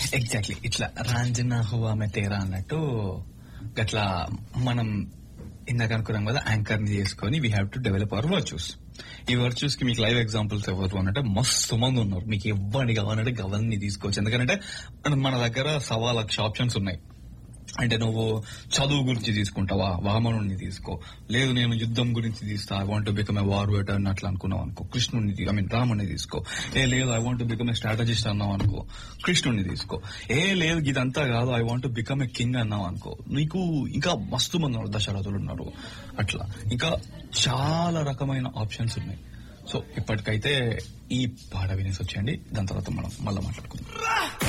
Exactly ఇట్లా రాంజనా హువా మే తేరా అన్నట్టు గట్లా మనం ఇందాక అనుకున్నాం కదా, యాంకర్ ని చేసుకుని we have to develop our virtues. ఈ వర్చ్యూస్ కి మీకు లైవ్ ఎగ్జాంపుల్స్ ఎవరు అనంటే మస్తు మంది ఉన్నారు. మీకు ఎవరిని కావాలంటే గవర్ని తీసుకోవచ్చు. ఎందుకంటే మన దగ్గర 1,00,000 ఆప్షన్స్ ఉన్నాయి. అంటే నువ్వు చదువు గురించి తీసుకుంటావా, వామనుడిని తీసుకో. లేదు నేను యుద్ధం గురించి తీస్తా, I want to become a war వెటర్ అని అట్లా అనుకున్నావు అనుకో, కృష్ణుడిని రాముడిని తీసుకో. లేదు I want to become a strategist అన్నావు అనుకో, కృష్ణుడిని తీసుకో. లేదు ఇదంతా కాదు, I want to become a king అన్నావు అనుకో, నీకు ఇంకా మస్తు మంది ఉన్నారు, దశరథులు ఉన్నారు. అట్లా ఇంకా చాలా రకమైన ఆప్షన్స్ ఉన్నాయి. సో ఇప్పటికైతే ఈ పాట వినేసి వచ్చేయండి, దాని తర్వాత మనం మళ్ళీ మాట్లాడుకుందాం.